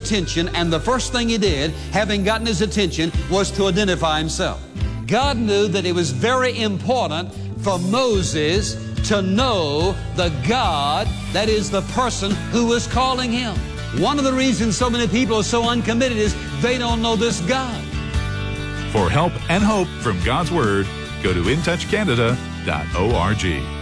attention, and the first thing he did, having gotten his attention, was to identify himself. God knew that it was very important for Moses to know the God, that is the person who was calling him. One of the reasons so many people are so uncommitted is they don't know this God. For help and hope from God's Word, go to intouchcanada.org.